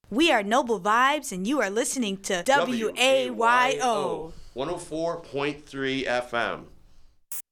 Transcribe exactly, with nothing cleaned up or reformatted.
We are Noble Vibes, and you are listening to W A Y O one oh four point three F M.